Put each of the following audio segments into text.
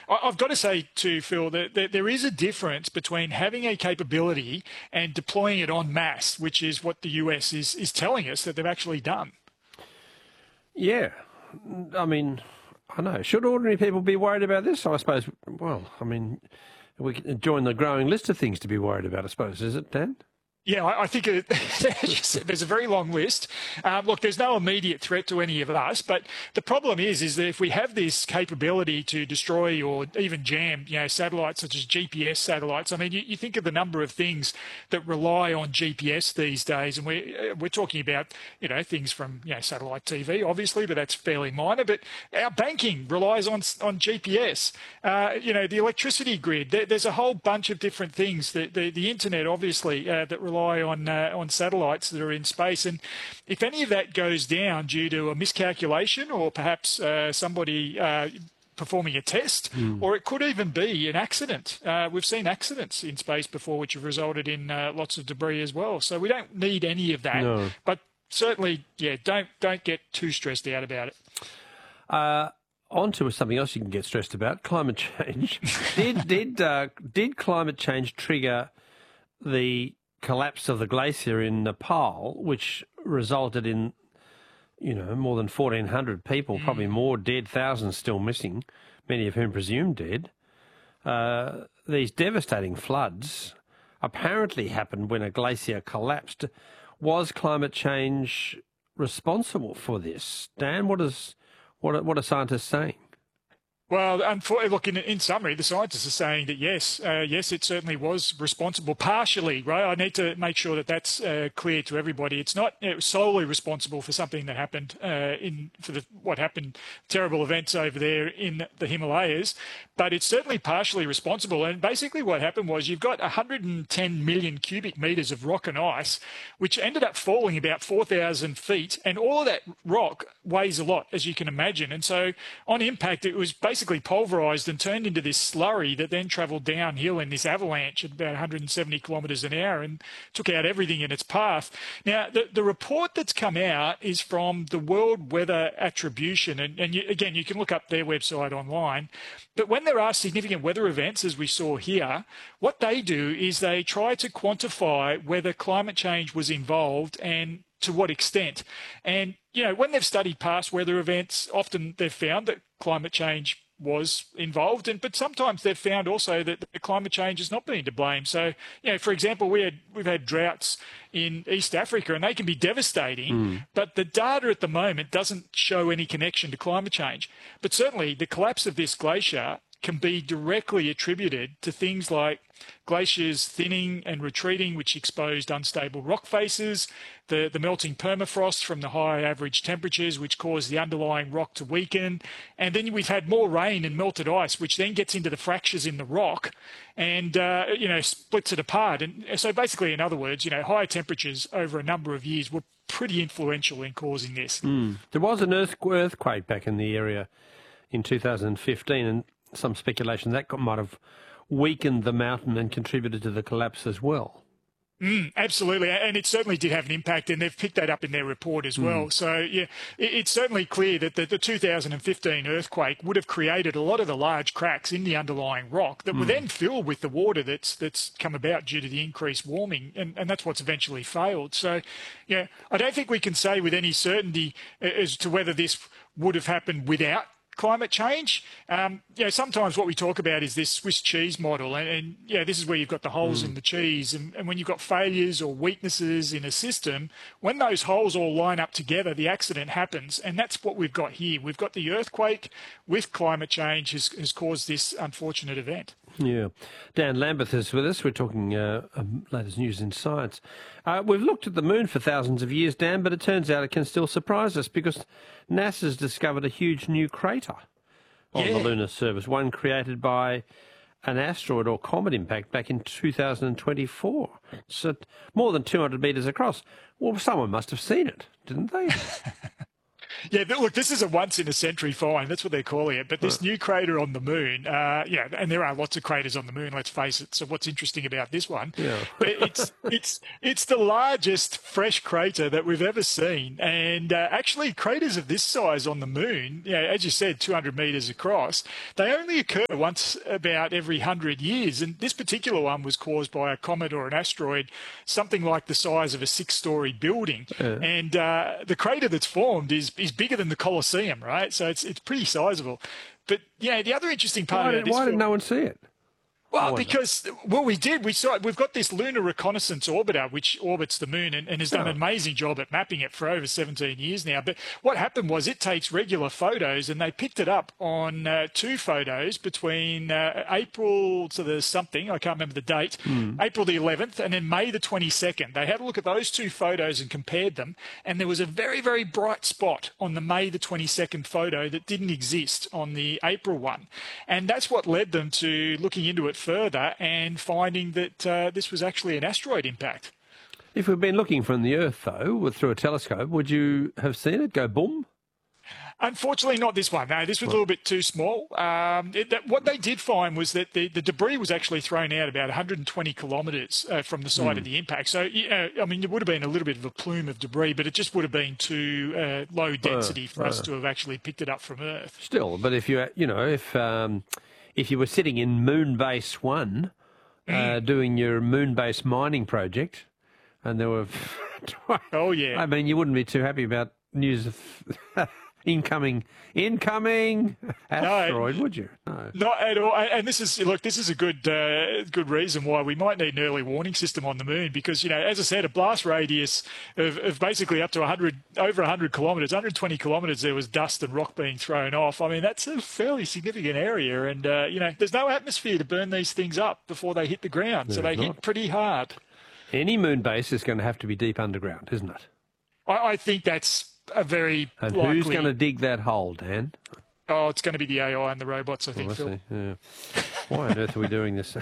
I've got to say too, Phil, that there is a difference between having a capability and deploying it en masse, which is what the US is telling us that they've actually done. Yeah, I mean, I know. Should ordinary people be worried about this? I suppose, well, I mean, we can join the growing list of things to be worried about, I suppose, is it, Dan? Yeah, I think there's a very long list. Look, there's no immediate threat to any of us, but the problem is that if we have this capability to destroy or even jam, satellites such as GPS satellites. I mean, you think of the number of things that rely on GPS these days, and we're talking about things from satellite TV, obviously, but that's fairly minor. But our banking relies on GPS. The electricity grid. There's a whole bunch of different things. The internet, obviously, that rely on satellites that are in space, and if any of that goes down due to a miscalculation or perhaps somebody performing a test, or it could even be an accident. We've seen accidents in space before which have resulted in lots of debris as well. So we don't need any of that. No. But certainly, don't get too stressed out about it. On to something else you can get stressed about: climate change. Did climate change trigger the collapse of the glacier in Nepal, which resulted in, more than 1,400 people, probably more dead, thousands still missing, many of whom presumed dead. These devastating floods apparently happened when a glacier collapsed. Was climate change responsible for this? Dan, what are scientists saying? Well, look, in summary, the scientists are saying that yes, it certainly was responsible partially, right? I need to make sure that that's clear to everybody. It's not solely responsible for something that happened what happened, terrible events over there in the Himalayas, but it's certainly partially responsible. And basically what happened was you've got 110 million cubic metres of rock and ice, which ended up falling about 4,000 feet, and all of that rock weighs a lot, as you can imagine. And so on impact, it was basically pulverised and turned into this slurry that then travelled downhill in this avalanche at about 170 kilometres an hour and took out everything in its path. Now, the report that's come out is from the World Weather Attribution, and you can look up their website online. But when there are significant weather events, as we saw here, what they do is they try to quantify whether climate change was involved and to what extent. And, when they've studied past weather events, often they've found that climate change was involved, but sometimes they've found also that the climate change has not been to blame. So, for example, we've had droughts in East Africa, and they can be devastating, but the data at the moment doesn't show any connection to climate change. But certainly the collapse of this glacier can be directly attributed to things like glaciers thinning and retreating, which exposed unstable rock faces, the melting permafrost from the high average temperatures, which caused the underlying rock to weaken. And then we've had more rain and melted ice, which then gets into the fractures in the rock and, splits it apart. And so basically, in other words, higher temperatures over a number of years were pretty influential in causing this. There was an earthquake back in the area in 2015, and some speculation that might have weakened the mountain and contributed to the collapse as well. Absolutely, and it certainly did have an impact, and they've picked that up in their report as well. So, it's certainly clear that the 2015 earthquake would have created a lot of the large cracks in the underlying rock that were then filled with the water that's come about due to the increased warming, and that's what's eventually failed. So, I don't think we can say with any certainty as to whether this would have happened without climate change. Sometimes what we talk about is this Swiss cheese model, and this is where you've got the holes in the cheese, and when you've got failures or weaknesses in a system, when those holes all line up together, the accident happens, and that's what we've got here. We've got the earthquake with climate change has caused this unfortunate event. Yeah. Dan Lambeth is with us. We're talking latest news in science. We've looked at the moon for thousands of years, Dan, but it turns out it can still surprise us because NASA's discovered a huge new crater on the lunar surface, one created by an asteroid or comet impact back in 2024. It's more than 200 metres across. Well, someone must have seen it, didn't they? Yeah, look, this is a once-in-a-century find. That's what they're calling it. But this new crater on the moon, yeah, and there are lots of craters on the moon, let's face it. So what's interesting about this one? Yeah. But it's the largest fresh crater that we've ever seen. And actually, craters of this size on the moon, yeah, as you said, 200 metres across, they only occur once about every 100 years. And this particular one was caused by a comet or an asteroid, something like the size of a 6-story building. Yeah. And the crater that's formed is bigger than the Colosseum, right? So it's pretty sizable. But yeah, the other interesting part about this why did no one see it? Well, because we did. We've got this lunar reconnaissance orbiter which orbits the moon and has done an amazing job at mapping it for over 17 years now. But what happened was it takes regular photos, and they picked it up on 2 photos between April to the something, I can't remember the date, April the 11th, and then May the 22nd. They had a look at those 2 photos and compared them, and there was a very, very bright spot on the May the 22nd photo that didn't exist on the April one. And that's what led them to looking into it further and finding that this was actually an asteroid impact. If we'd been looking from the Earth, though, through a telescope, would you have seen it go boom? Unfortunately, not this one. No, this was a little bit too small. What they did find was that the debris was actually thrown out about 120 kilometres from the site of the impact. So, I mean, it would have been a little bit of a plume of debris, but it just would have been too low density for us to have actually picked it up from Earth. Still, but if you were sitting in Moonbase 1 doing your Moonbase mining project, and there were... Oh, yeah. I mean, you wouldn't be too happy about news of incoming asteroid, would you? No. Not at all. And this is a good reason why we might need an early warning system on the moon, because, as I said, a blast radius of basically up to over 100 kilometres, 120 kilometres, there was dust and rock being thrown off. I mean, that's a fairly significant area, and there's no atmosphere to burn these things up before they hit the ground, so they hit pretty hard. Any moon base is going to have to be deep underground, isn't it? I think that's a very and likely... who's going to dig that hole, Dan? Oh, it's going to be the AI and the robots, I think, Phil. Yeah. Why on earth are we doing this?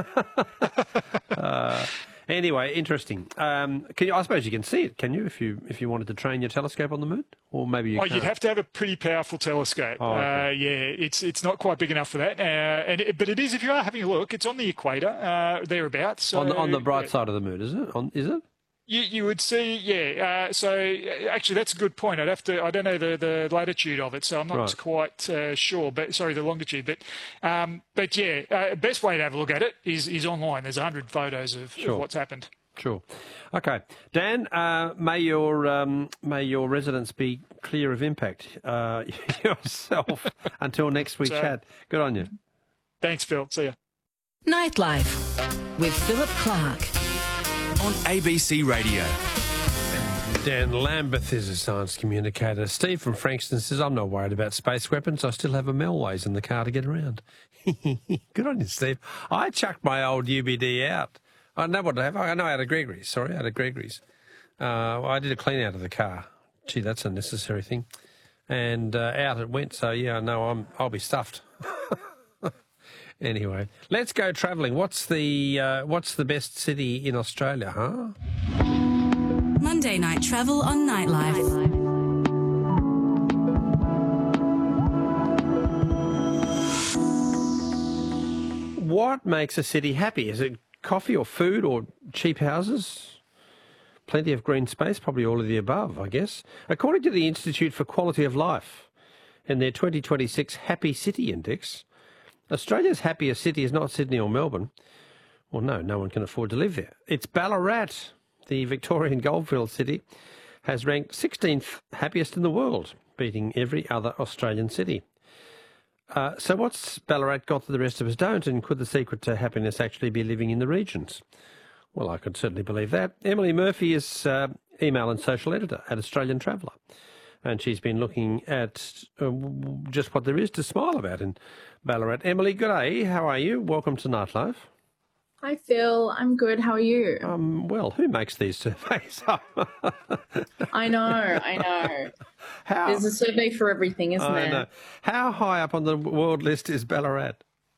Anyway, interesting. I suppose you can see it, can you, if you wanted to train your telescope on the moon? Or maybe you can't. You'd have to have a pretty powerful telescope. Oh, okay. Yeah, it's not quite big enough for that. But it is, if you are having a look, it's on the equator, thereabouts. So, on the bright side of the moon, is it? Is it? You would see, yeah. So actually, that's a good point. I don't know the latitude of it, so I'm not quite sure. But sorry, the longitude. But yeah, best way to have a look at it is online. There's 100 photos of what's happened. Sure. Okay, Dan. May your residence be clear of impact yourself until next we chat. Good on you. Thanks, Phil. See ya. Nightlife with Philip Clark. On ABC Radio. Dan Lambeth is a science communicator. Steve from Frankston says, I'm not worried about space weapons. I still have a Melways in the car to get around. Good on you, Steve. I chucked my old UBD out. I know what I have. I know out of Gregory's. Sorry, out of Gregory's. I did a clean out of the car. Gee, that's a necessary thing. And out it went. So, yeah, no, I'll be stuffed. Anyway, let's go travelling. What's the best city in Australia, huh? Monday Night Travel on Nightlife. What makes a city happy? Is it coffee or food or cheap houses? Plenty of green space, probably all of the above, I guess. According to the Institute for Quality of Life, in their 2026 Happy City Index, Australia's happiest city is not Sydney or Melbourne. Well, no one can afford to live there. It's Ballarat. The Victorian goldfield city has ranked 16th happiest in the world, beating every other Australian city. So what's Ballarat got that the rest of us don't, and could the secret to happiness actually be living in the regions? Well, I could certainly believe that. Emily Murphy is email and social editor at Australian Traveller, and she's been looking at just what there is to smile about in Ballarat. Emily, good day. How are you? Welcome to Nightlife. Hi, Phil. I'm good. How are you? Well, who makes these surveys up? I know. There's a survey for everything, isn't there? I know. How high up on the world list is Ballarat?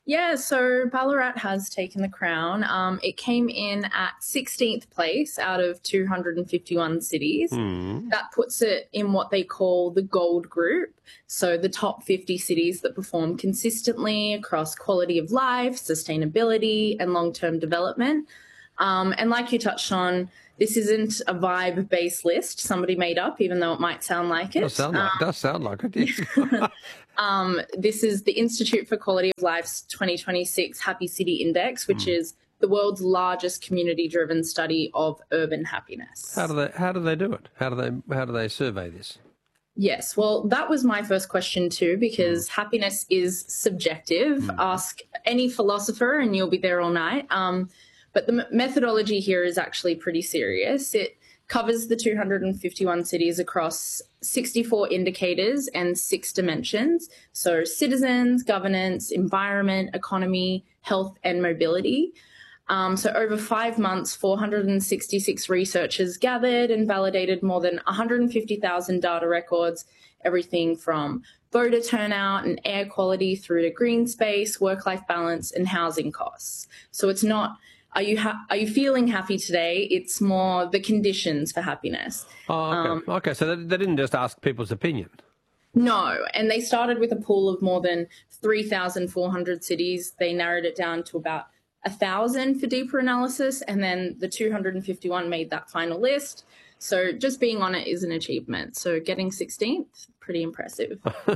Yeah, so Ballarat has taken the crown. It came in at 16th place out of 251 cities. That puts it in what they call the gold group. So the top 50 cities that perform consistently across quality of life, sustainability, and long-term development. And like you touched on, this isn't a vibe-based list somebody made up, even though it might sound like it. Does sound like it. This is the Institute for Quality of Life's 2026 Happy City Index, which is the world's largest community-driven study of urban happiness. How do they do it? How do they survey this? Yes, well, that was my first question too, because happiness is subjective. Ask any philosopher and you'll be there all night. But the methodology here is actually pretty serious. It covers the 251 cities across 64 indicators and 6 dimensions. So citizens, governance, environment, economy, health, and mobility. So over 5 months, 466 researchers gathered and validated more than 150,000 data records, everything from voter turnout and air quality through to green space, work-life balance, and housing costs. So it's not, are you feeling happy today? It's more the conditions for happiness. Oh, okay. Okay, so they didn't just ask people's opinion. No, and they started with a pool of more than 3,400 cities. They narrowed it down to about 1,000 for deeper analysis, and then the 251 made that final list. So just being on it is an achievement. So getting 16th, pretty impressive.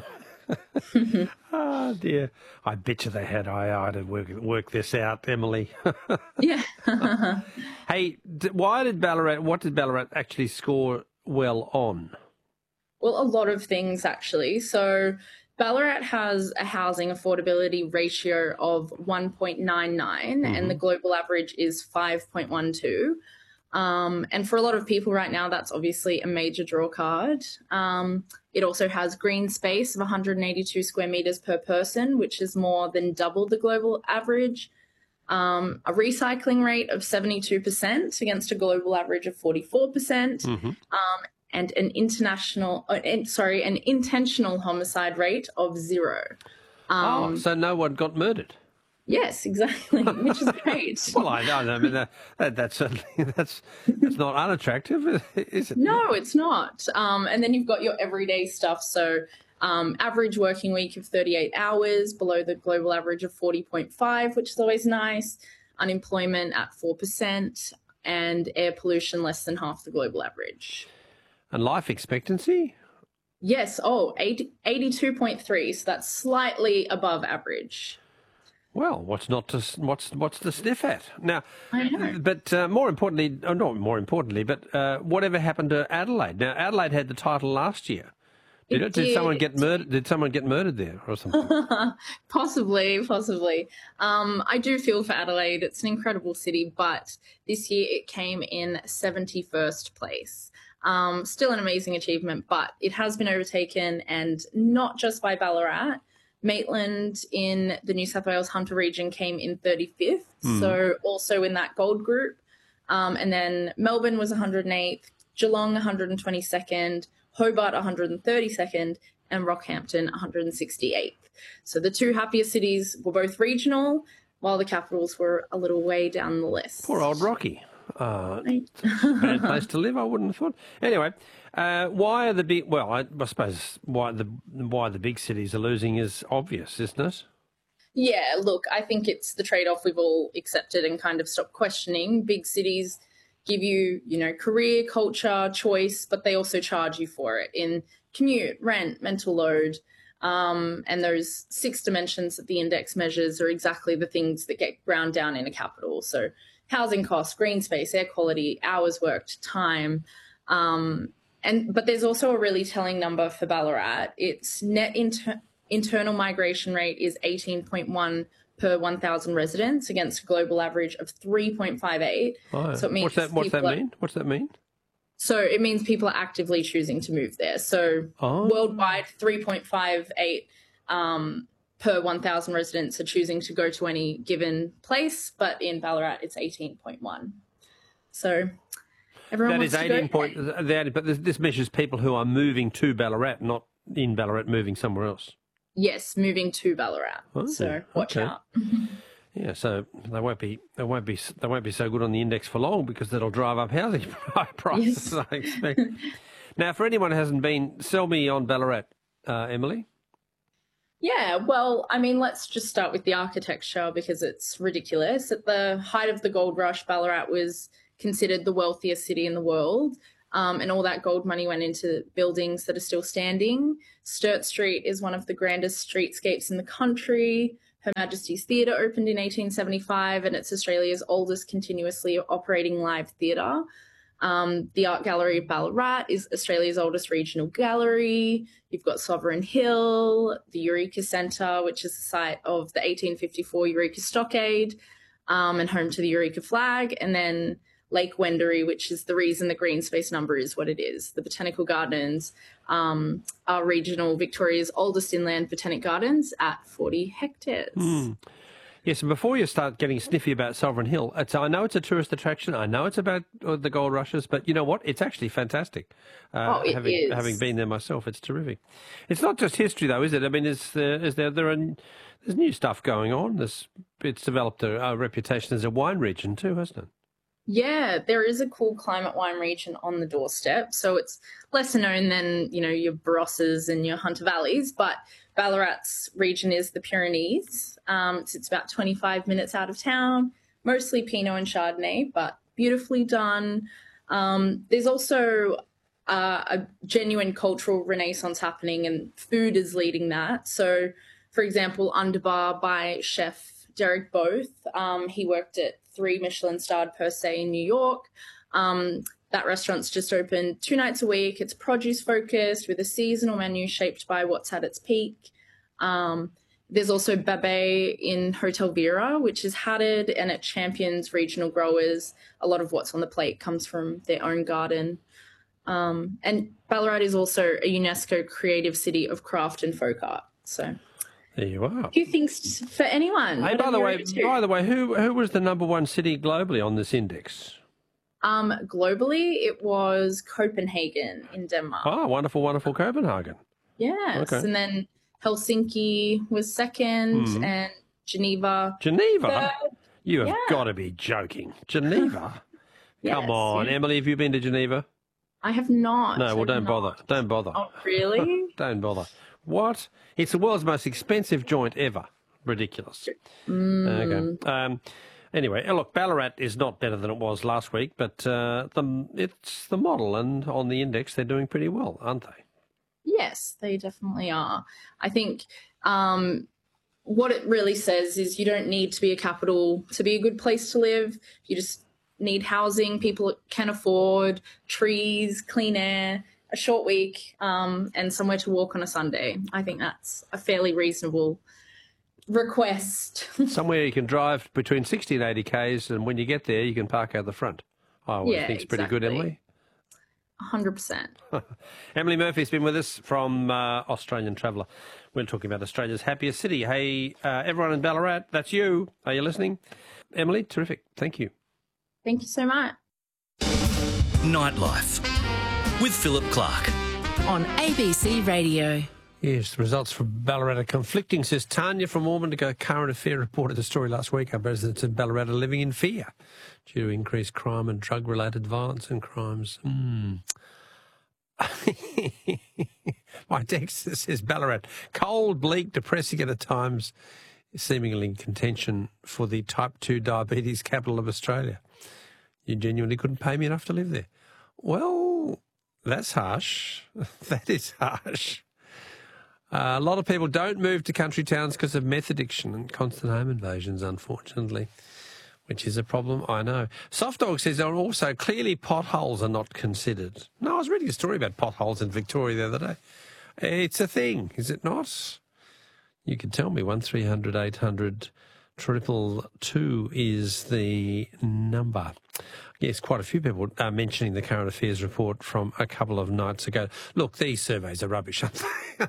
Oh dear! I bet you they had AI to work this out, Emily. Yeah. Hey, what did Ballarat actually score well on? Well, a lot of things actually. So Ballarat has a housing affordability ratio of 1.99 and the global average is 5.12. And for a lot of people right now, that's obviously a major draw card. It also has green space of 182 square metres per person, which is more than double the global average. A recycling rate of 72% against a global average of 44%. And an intentional homicide rate of 0. So no one got murdered. Yes, exactly, which is great. Well, I mean that's not unattractive, is it? No, it's not. And then you've got your everyday stuff. So average working week of 38 hours, below the global average of 40.5, which is always nice. Unemployment at 4%, and air pollution less than half the global average. And life expectancy? Yes, 82.3, so that's slightly above average. Well, what's to sniff at? Now, I know. But more importantly, or not more importantly, but whatever happened to Adelaide? Now, Adelaide had the title last year. Did someone get murdered? Did someone get murdered there or something? Possibly. I do feel for Adelaide. It's an incredible city, but this year it came in 71st place. Still an amazing achievement, but it has been overtaken, and not just by Ballarat. Maitland in the New South Wales Hunter region came in 35th, so also in that gold group. And then Melbourne was 108th, Geelong 122nd, Hobart 132nd, and Rockhampton 168th. So the two happiest cities were both regional, while the capitals were a little way down the list. Poor old Rocky. Bad place to live, I wouldn't have thought. Anyway, why are the big? Well, I suppose why the big cities are losing is obvious, isn't it? Yeah, look, I think it's the trade-off we've all accepted and kind of stopped questioning. Big cities give you, career, culture, choice, but they also charge you for it in commute, rent, mental load. And those 6 dimensions that the index measures are exactly the things that get ground down in a capital. So housing costs, green space, air quality, hours worked, time. But there's also a really telling number for Ballarat. Its net internal migration rate is 18.1 per 1,000 residents against a global average of 3.58. Oh, so it means what's that mean? What's that mean? So it means people are actively choosing to move there. So worldwide, 3.58 per 1,000 residents are choosing to go to any given place, but in Ballarat it's 18.1. So everyone wants to go. But this measures people who are moving to Ballarat, not in Ballarat moving somewhere else. Yes, moving to Ballarat. Oh, so watch okay. out. Yeah, so they won't be so good on the index for long because that'll drive up housing prices, Yes. I expect. Now, for anyone who hasn't been, sell me on Ballarat, Emily. Yeah, well, I mean, let's just start with the architecture because it's ridiculous. At the height of the gold rush, Ballarat was considered the wealthiest city in the world, and all that gold money went into buildings that are still standing. Sturt Street is one of the grandest streetscapes in the country. Her Majesty's Theatre opened in 1875, and it's Australia's oldest continuously operating live theatre. The Art Gallery of Ballarat is Australia's oldest regional gallery. You've got Sovereign Hill, the Eureka Centre, which is the site of the 1854 Eureka Stockade, and home to the Eureka flag, and then Lake Wendouree, which is the reason the green space number is what it is. The Botanical Gardens are regional Victoria's oldest inland botanic gardens at 40 hectares. Yes, and before you start getting sniffy about Sovereign Hill, I know it's a tourist attraction. I know it's about the gold rushes, but you know what? It's actually fantastic. Having been there myself, it's terrific. It's not just history, though, is it? I mean, there's new stuff going on. It's developed a reputation as a wine region too, hasn't it? Yeah, there is a cool climate wine region on the doorstep. So it's lesser known than, your Barosses and your Hunter Valleys, but Ballarat's region is the Pyrenees. It's about 25 minutes out of town, mostly Pinot and Chardonnay, but beautifully done. There's also a genuine cultural renaissance happening, and food is leading that. So, for example, Underbar by chef Derek Both, he worked at 3 Michelin-starred Per Se in New York. That restaurant's just open 2 nights a week. It's produce-focused with a seasonal menu shaped by what's at its peak. There's also Babet in Hotel Vera, which is hatted, and it champions regional growers. A lot of what's on the plate comes from their own garden. And Ballarat is also a UNESCO Creative City of Craft and Folk Art. So there you are. A few things for anyone. Hey, by the way, who was the number one city globally on this index? Globally, it was Copenhagen in Denmark. Oh, wonderful, wonderful Copenhagen. Yes, okay. And then Helsinki was second, and Geneva. Geneva? third. You have got to be joking. Geneva? Come on. Emily, have you been to Geneva? I have not. No, well, don't bother. Don't bother. Oh, really? Don't bother. What? It's the world's most expensive joint ever. Ridiculous. Okay. Anyway, look, Ballarat is not better than it was last week, but it's the model, and on the index they're doing pretty well, aren't they? Yes, they definitely are. I think what it really says is you don't need to be a capital to be a good place to live. You just need housing people can afford, trees, clean air, a short week, and somewhere to walk on a Sunday. I think that's a fairly reasonable request. Somewhere you can drive between 60 and 80 k's, and when you get there, you can park out the front. I always think it's pretty good, Emily. 100%. Emily Murphy's been with us from Australian Traveller. We're talking about Australia's happiest city. Hey, everyone in Ballarat, that's you. Are you listening? Emily, terrific. Thank you. Thank you so much. Nightlife with Philip Clark on ABC Radio. Yes, the results from Ballarat are conflicting, says Tanya from Ormond. A current affair reported the story last week. Our residents in Ballarat are living in fear due to increased crime and drug-related violence and crimes. My text says Ballarat, cold, bleak, depressing and at times, seemingly in contention for the type 2 diabetes capital of Australia. You genuinely couldn't pay me enough to live there. Well, that's harsh. That is harsh. A lot of people don't move to country towns because of meth addiction and constant home invasions, unfortunately, which is a problem, I know. Soft Dog says there are also clearly potholes are not considered. No, I was reading a story about potholes in Victoria the other day. It's a thing, is it not? You can tell me 1300 800 222 is the number. Yes, quite a few people are mentioning the current affairs report from a couple of nights ago. Look, these surveys are rubbish, aren't they?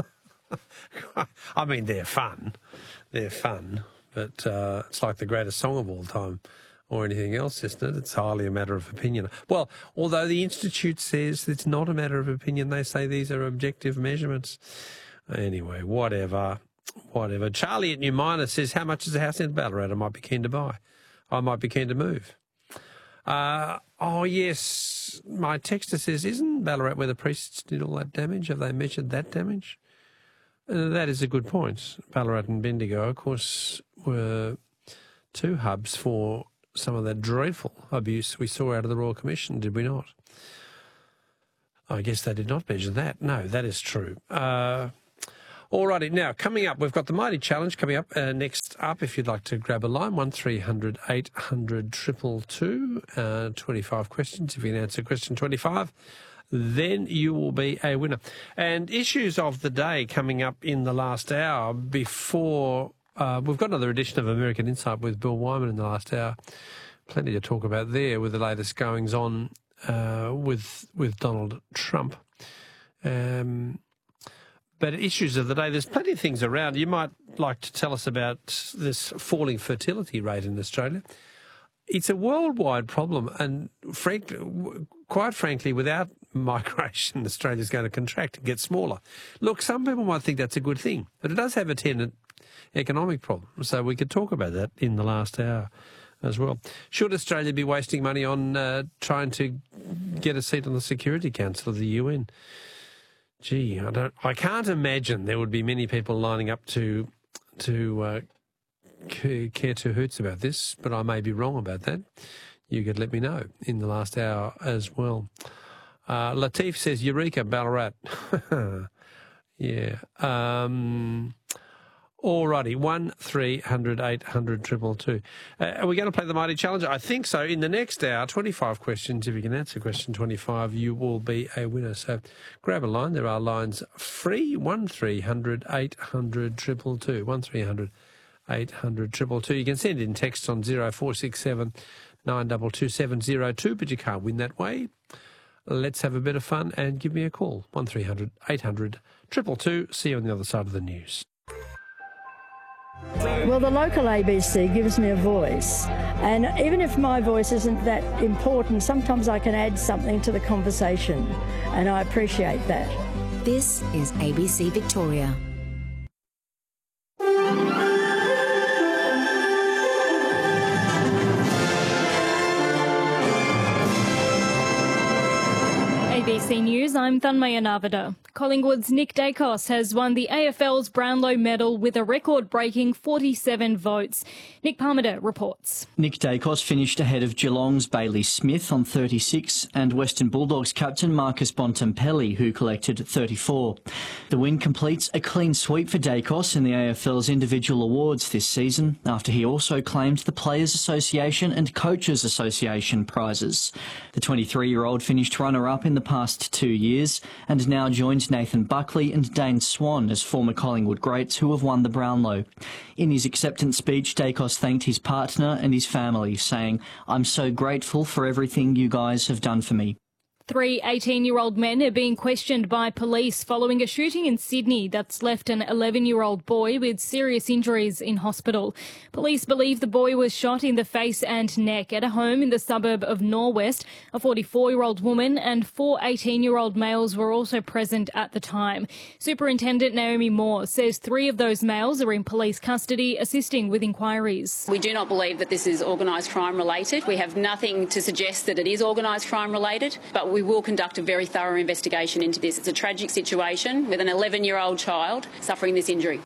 I mean, they're fun. They're fun. But it's like the greatest song of all time or anything else, isn't it? It's hardly a matter of opinion. Well, although the Institute says it's not a matter of opinion, they say these are objective measurements. Anyway, whatever. Charlie at New Miner says, how much is a house in Ballarat I might be keen to buy? I might be keen to move. Oh, yes. My texter says, isn't Ballarat where the priests did all that damage? Have they measured that damage? That is a good point. Ballarat and Bendigo, of course, were two hubs for some of that dreadful abuse we saw out of the Royal Commission, did we not? I guess they did not measure that. No, that is true. All righty, now, coming up, we've got the Mighty Challenge coming up. Next up, if you'd like to grab a line, 1300 800 222, 25 questions. If you can answer question 25, then you will be a winner. And issues of the day coming up in the last hour before... we've got another edition of American Insight with Bill Wyman in the last hour. Plenty to talk about there with the latest goings-on with Donald Trump. But issues of the day, there's plenty of things around. You might like to tell us about this falling fertility rate in Australia. It's a worldwide problem, and quite frankly, without migration, Australia's going to contract and get smaller. Look, some people might think that's a good thing, but it does have a tenant economic problem. So we could talk about that in the last hour as well. Should Australia be wasting money on trying to get a seat on the Security Council of the UN? Gee, I can't imagine there would be many people lining up to care two hoots about this, but I may be wrong about that. You could let me know in the last hour as well. Latif says, Eureka, Ballarat. Yeah. Alrighty, 1300 800 222. Are we going to play the Mighty Challenge? I think so. In the next hour, 25 questions. If you can answer question 25, you will be a winner. So grab a line. There are lines free. 1300 800 222. 1300 800 222. You can send in texts on 0467 922 702, but you can't win that way. Let's have a bit of fun and give me a call. 1300 800 222. See you on the other side of the news. Well, the local ABC gives me a voice, and even if my voice isn't that important, sometimes I can add something to the conversation, and I appreciate that. This is ABC Victoria. ABC News, I'm Thanmaya Navada. Collingwood's Nick Dacos has won the AFL's Brownlow medal with a record-breaking 47 votes. Nick Palmader reports. Nick Dacos finished ahead of Geelong's Bailey Smith on 36 and Western Bulldogs captain Marcus Bontempelli, who collected 34. The win completes a clean sweep for Dacos in the AFL's individual awards this season, after he also claimed the Players Association and Coaches Association prizes. The 23-year-old finished runner-up in the past 2 years and now joins Nathan Buckley and Dane Swan as former Collingwood greats who have won the Brownlow. In his acceptance speech, Dacos thanked his partner and his family, saying, "I'm so grateful for everything you guys have done for me." 3 18-year-old men are being questioned by police following a shooting in Sydney that's left an 11-year-old boy with serious injuries in hospital. Police believe the boy was shot in the face and neck at a home in the suburb of Norwest. A 44-year-old woman and 4 18-year-old males were also present at the time. Superintendent Naomi Moore says 3 of those males are in police custody, assisting with inquiries. We do not believe that this is organised crime related. We have nothing to suggest that it is organised crime related, but we will conduct a very thorough investigation into this. It's a tragic situation with an 11-year-old child suffering this injury.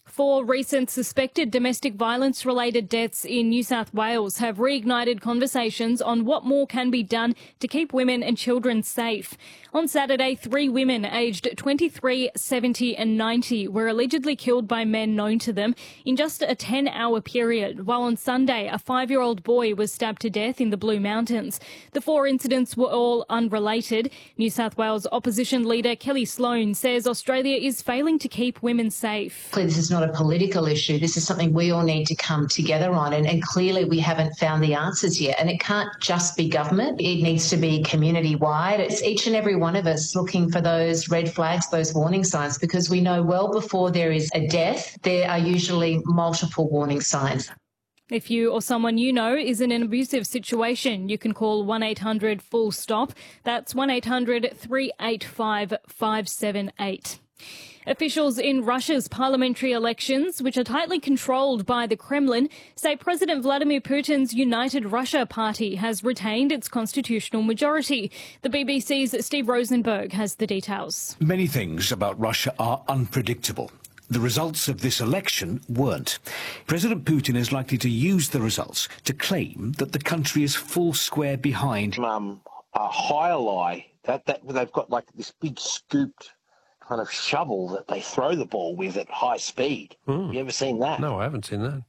4 recent suspected domestic violence-related deaths in New South Wales have reignited conversations on what more can be done to keep women and children safe. On Saturday, 3 women aged 23, 70 and 90 were allegedly killed by men known to them in just a 10-hour period, while on Sunday a 5-year-old boy was stabbed to death in the Blue Mountains. The 4 incidents were all unrelated. New South Wales opposition leader Kelly Sloan says Australia is failing to keep women safe. This is not a political issue. This is something we all need to come together on, and clearly we haven't found the answers yet. And it can't just be government. It needs to be community-wide. It's each and every one of us looking for those red flags, those warning signs, because we know well before there is a death, there are usually multiple warning signs. If you or someone you know is in an abusive situation, you can call 1-800-FULL-STOP. That's 1-800-385-578. Officials in Russia's parliamentary elections, which are tightly controlled by the Kremlin, say President Vladimir Putin's United Russia party has retained its constitutional majority. The BBC's Steve Rosenberg has the details. Many things about Russia are unpredictable. The results of this election weren't. President Putin is likely to use the results to claim that the country is full square behind. High lie, that they've got like this big scooped kind of shovel that they throw the ball with at high speed. Have you ever seen that? No, I haven't seen that.